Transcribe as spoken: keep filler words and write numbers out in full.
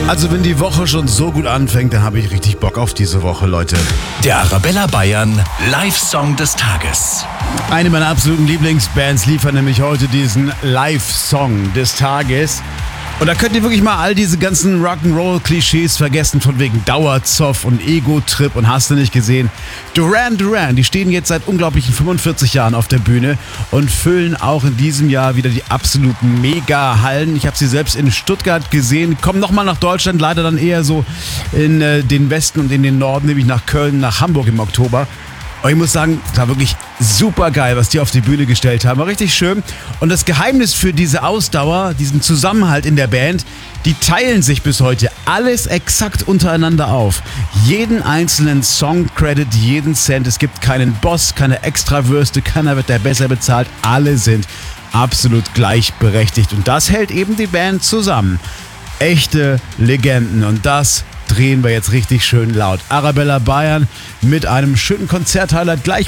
Also wenn die Woche schon so gut anfängt, dann habe ich richtig Bock auf diese Woche, Leute. Der Arabella Bayern Live-Song des Tages. Eine meiner absoluten Lieblingsbands liefert nämlich heute diesen Live-Song des Tages. Und da könnt ihr wirklich mal all diese ganzen Rock'n'Roll-Klischees vergessen, von wegen Dauerzoff und Ego-Trip und hast du nicht gesehen. Duran Duran, die stehen jetzt seit unglaublichen fünfundvierzig Jahren auf der Bühne und füllen auch in diesem Jahr wieder die absoluten Mega-Hallen. Ich habe sie selbst in Stuttgart gesehen, kommen nochmal nach Deutschland, leider dann eher so in äh, den Westen und in den Norden, nämlich nach Köln, nach Hamburg im Oktober. Und ich muss sagen, es war wirklich super geil, was die auf die Bühne gestellt haben. War richtig schön. Und das Geheimnis für diese Ausdauer, diesen Zusammenhalt in der Band, die teilen sich bis heute alles exakt untereinander auf. Jeden einzelnen Song-Credit, jeden Cent. Es gibt keinen Boss, keine Extrawürste, keiner wird da besser bezahlt. Alle sind absolut gleichberechtigt. Und das hält eben die Band zusammen. Echte Legenden. Und das drehen wir jetzt richtig schön laut. Arabella Bayern mit einem schönen Konzerthighlight gleich